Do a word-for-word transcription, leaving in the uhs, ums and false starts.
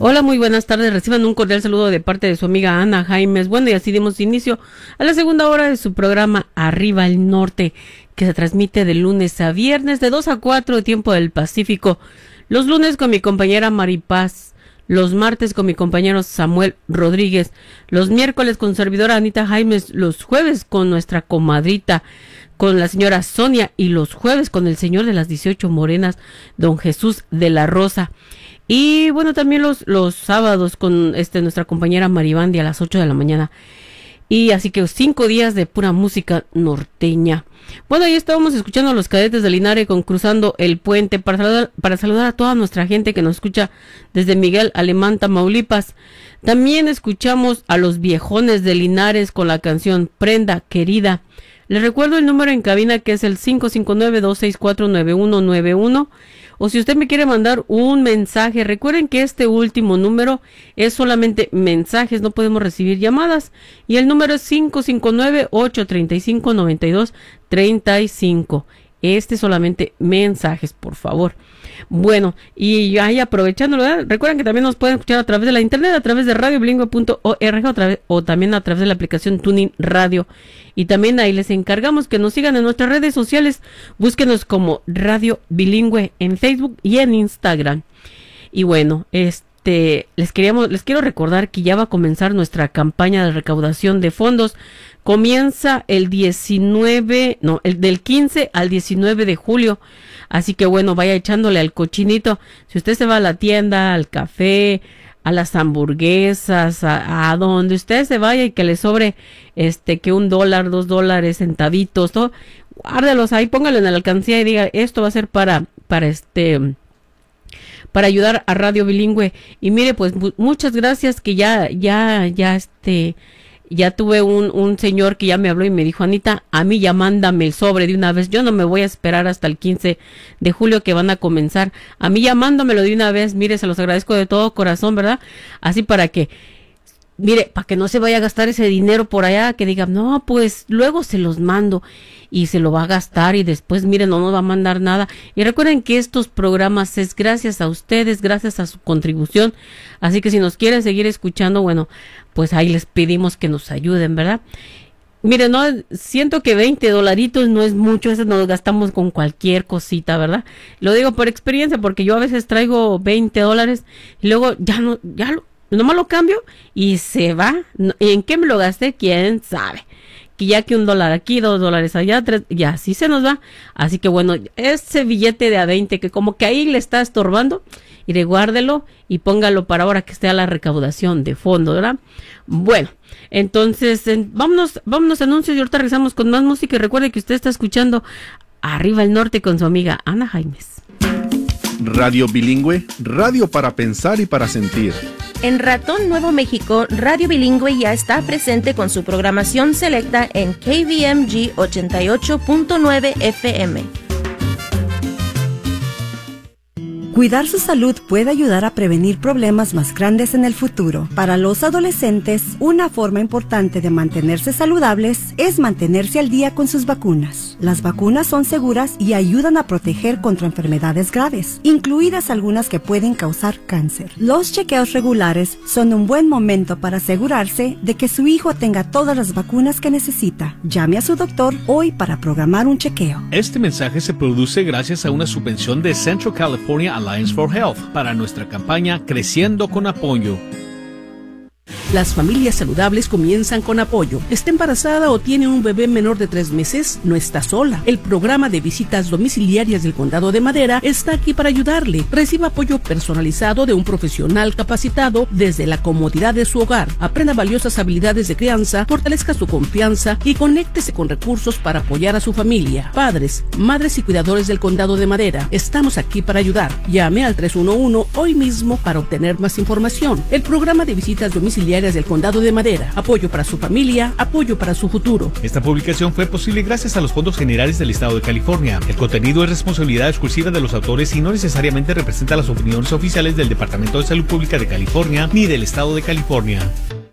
Hola, muy buenas tardes. Reciban un cordial saludo de parte de su amiga Ana Jaimes. Bueno, y así dimos inicio a la segunda hora de su programa Arriba el Norte, que se transmite de lunes a viernes de dos a cuatro de tiempo del Pacífico. Los lunes con mi compañera Maripaz, los martes con mi compañero Samuel Rodríguez, los miércoles con servidora Anita Jaimes, los jueves con nuestra comadrita, con la señora Sonia, y los jueves con el señor de las dieciocho morenas, don Jesús de la Rosa. Y bueno, también los, los sábados con este nuestra compañera Maribandi a las ocho de la mañana. Y así que cinco días de pura música norteña. Bueno, ahí estábamos escuchando a los Cadetes de Linares con Cruzando el Puente, para saludar, para saludar a toda nuestra gente que nos escucha desde Miguel Alemán, Tamaulipas. También escuchamos a los Viejones de Linares con la canción Prenda Querida. Les recuerdo el número en cabina, que es el cinco cinco nueve, dos seis cuatro, nueve uno nueve uno. O si usted me quiere mandar un mensaje, recuerden que este último número es solamente mensajes, no podemos recibir llamadas. Y el número es cinco cinco nueve, ocho tres cinco, nueve dos tres cinco. Este solamente mensajes, por favor. Bueno, y ahí aprovechándolo, ¿verdad? Recuerden que también nos pueden escuchar a través de la internet, a través de radio bilingüe punto org, o, través, o también a través de la aplicación TuneIn Radio. Y también ahí les encargamos que nos sigan en nuestras redes sociales. Búsquenos como Radio Bilingüe en Facebook y en Instagram. Y bueno, este les queríamos, les quiero recordar que ya va a comenzar nuestra campaña de recaudación de fondos. Comienza el diecinueve, no, el del quince al diecinueve de julio. Así que bueno, vaya echándole al cochinito. Si usted se va a la tienda, al café, a las hamburguesas, a, a donde usted se vaya y que le sobre este que un dólar, dos dólares, centavitos, todo, guárdelos ahí, póngalo en la alcancía y diga, esto va a ser para, para este, para ayudar a Radio Bilingüe. Y mire, pues muchas gracias, que ya, ya, ya este, ya tuve un, un señor que ya me habló y me dijo, Anita, a mí ya mándame el sobre de una vez, yo no me voy a esperar hasta el quince de julio que van a comenzar, a mí ya mándamelo de una vez. Mire, se los agradezco de todo corazón, ¿verdad? Así para que, mire, para que no se vaya a gastar ese dinero por allá, que diga, no, pues luego se los mando, y se lo va a gastar y después, miren, no nos va a mandar nada. Y recuerden que estos programas es gracias a ustedes, gracias a su contribución. Así que si nos quieren seguir escuchando, bueno, pues ahí les pedimos que nos ayuden, ¿verdad? Miren, no, siento que veinte dolaritos no es mucho, eso nos gastamos con cualquier cosita, ¿verdad? Lo digo por experiencia, porque yo a veces traigo veinte dólares y luego ya no, ya lo, nomás lo cambio y se va. ¿En qué me lo gasté? ¿Quién sabe? Que ya que un dólar aquí, dos dólares allá, tres, ya así se nos va. Así que bueno, ese billete de a veinte que como que ahí le está estorbando, y guárdelo y póngalo para ahora que esté a la recaudación de fondo, ¿verdad? Bueno, entonces en, vámonos, vámonos a anuncios y ahorita regresamos con más música. Y recuerde que usted está escuchando Arriba el Norte con su amiga Ana Jaimes. Radio Bilingüe, radio para pensar y para sentir. En Ratón Nuevo México, Radio Bilingüe ya está presente con su programación selecta en K V M G ochenta y ocho punto nueve F M. Cuidar su salud puede ayudar a prevenir problemas más grandes en el futuro. Para los adolescentes, una forma importante de mantenerse saludables es mantenerse al día con sus vacunas. Las vacunas son seguras y ayudan a proteger contra enfermedades graves, incluidas algunas que pueden causar cáncer. Los chequeos regulares son un buen momento para asegurarse de que su hijo tenga todas las vacunas que necesita. Llame a su doctor hoy para programar un chequeo. Este mensaje se produce gracias a una subvención de Central California Alliance for Health para nuestra campaña Creciendo con Apoyo. Las familias saludables comienzan con Apoyo. ¿Está embarazada o tiene un bebé menor de tres meses? No está sola. El programa de visitas domiciliarias del Condado de Madera está aquí para ayudarle. Reciba apoyo personalizado de un profesional capacitado desde la comodidad de su hogar. Aprenda valiosas habilidades de crianza, fortalezca su confianza y conéctese con recursos para apoyar a su familia. Padres, madres y cuidadores del Condado de Madera, estamos aquí para ayudar. Llame al tres uno uno hoy mismo para obtener más información. El programa de visitas domiciliarias del Condado de Madera. Apoyo para su familia, apoyo para su futuro. Esta publicación fue posible gracias a los fondos generales del Estado de California. El contenido es responsabilidad exclusiva de los autores y no necesariamente representa las opiniones oficiales del Departamento de Salud Pública de California ni del Estado de California.